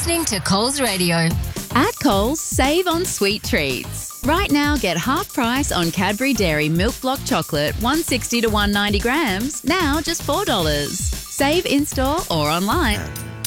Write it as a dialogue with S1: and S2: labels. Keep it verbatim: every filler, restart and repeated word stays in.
S1: listening to Coles Radio.
S2: At Coles, save on sweet treats. Right now, get half price on Cadbury Dairy Milk Block Chocolate, one sixty to one ninety grams, now just four dollars. Save in-store or online.